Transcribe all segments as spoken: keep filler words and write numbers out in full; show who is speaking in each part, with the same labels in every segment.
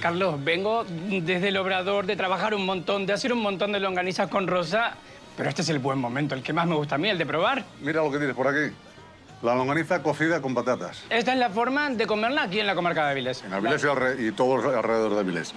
Speaker 1: Carlos, vengo desde el Obrador de trabajar un montón, de hacer un montón de longanizas con Rosa, pero este es el buen momento, el que más me gusta a mí, el de probar.
Speaker 2: Mira lo que tienes por aquí. La longaniza cocida con patatas.
Speaker 1: Esta es la forma de comerla aquí en la comarca de Avilés.
Speaker 2: En Avilés y, alre y todos alrededor de Avilés.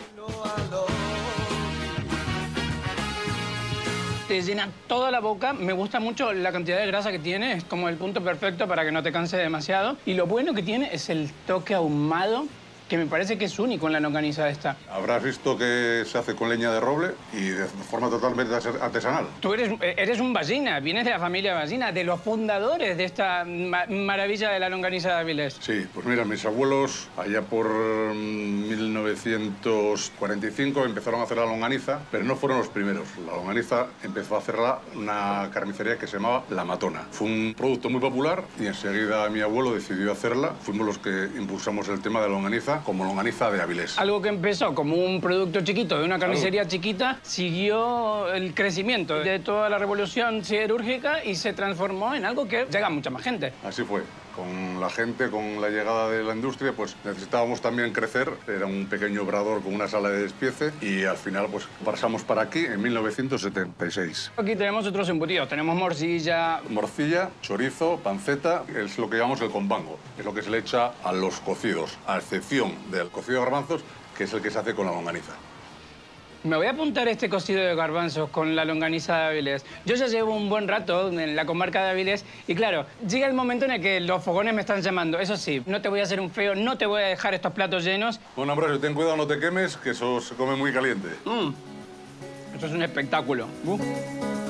Speaker 1: Te llena toda la boca. Me gusta mucho la cantidad de grasa que tiene. Es como el punto perfecto para que no te canse demasiado. Y lo bueno que tiene es el toque ahumado, que me parece que es único en la longaniza esta.
Speaker 2: Habrás visto que se hace con leña de roble y de forma totalmente artesanal.
Speaker 1: Tú eres, eres un Ballina, vienes de la familia Ballina, de los fundadores de esta ma maravilla de la longaniza de Avilés.
Speaker 2: Sí, pues mira, mis abuelos, allá por mil novecientos cuarenta y cinco, empezaron a hacer la longaniza, pero no fueron los primeros. La longaniza empezó a hacerla una carnicería que se llamaba La Matona. Fue un producto muy popular y enseguida mi abuelo decidió hacerla. Fuimos los que impulsamos el tema de la longaniza como longaniza de Avilés.
Speaker 1: Algo que empezó como un producto chiquito de una carnicería Salud. chiquita, siguió el crecimiento de toda la revolución siderúrgica y se transformó en algo que llega a mucha más gente.
Speaker 2: Así fue. Con la gente, con la llegada de la industria, pues necesitábamos también crecer. Era un pequeño obrador con una sala de despiece y al final pues pasamos para aquí en mil novecientos setenta y seis.
Speaker 1: Aquí tenemos otros embutidos. Tenemos morcilla.
Speaker 2: Morcilla, chorizo, panceta, es lo que llamamos el combango. Es lo que se le echa a los cocidos, a excepción del cocido de garbanzos, que es el que se hace con la longaniza.
Speaker 1: Me voy a apuntar este cocido de garbanzos con la longaniza de Avilés. Yo ya llevo un buen rato en la comarca de Avilés y claro, llega el momento en el que los fogones me están llamando. Eso sí, no te voy a hacer un feo, no te voy a dejar estos platos llenos.
Speaker 2: Bueno, Ambrosio, ten cuidado, no te quemes, que eso se come muy caliente.
Speaker 1: Mm. Esto es un espectáculo. Uh.